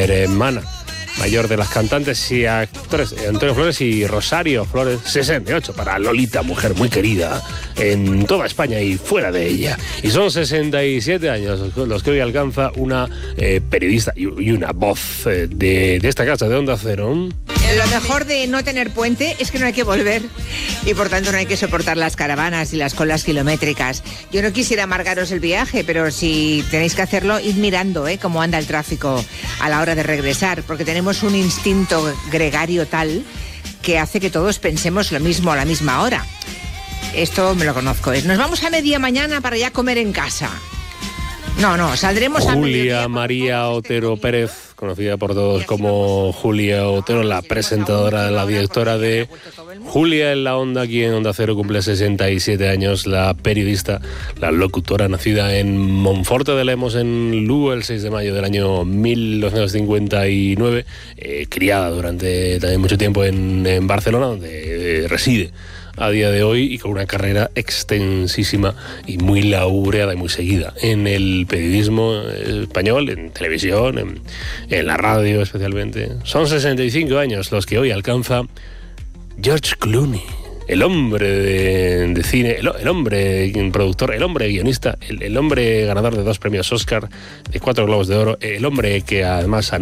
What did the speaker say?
hermana mayor de las cantantes y actores Antonio Flores y Rosario Flores. 68 para Lolita, mujer muy querida en toda España y fuera de ella. Y son 67 años los que hoy alcanza una periodista y una voz de esta casa de Onda Cero. Lo mejor de no tener puente es que no hay que volver y por tanto no hay que soportar las caravanas y las colas kilométricas. Yo no quisiera amargaros el viaje, pero si tenéis que hacerlo, id mirando cómo anda el tráfico a la hora de regresar, porque tenemos un instinto gregario tal que hace que todos pensemos lo mismo a la misma hora. Esto me lo conozco. Nos vamos a media mañana para ya comer en casa. No, saldremos a Julia María Otero Pérez, conocida por todos como Julia Otero, la presentadora, la directora de Julia en la Onda, aquí en Onda Cero, cumple 67 años, la periodista, la locutora, nacida en Monforte de Lemos, en Lugo, el 6 de mayo del año 1959, criada durante también mucho tiempo en Barcelona, donde reside a día de hoy, y con una carrera extensísima y muy laureada y muy seguida en el periodismo español, en televisión, en la radio especialmente. Son 65 años los que hoy alcanza George Clooney, el hombre de cine, el hombre productor, el hombre guionista, el hombre ganador de 2 premios Oscar, de 4 Globos de Oro, el hombre que además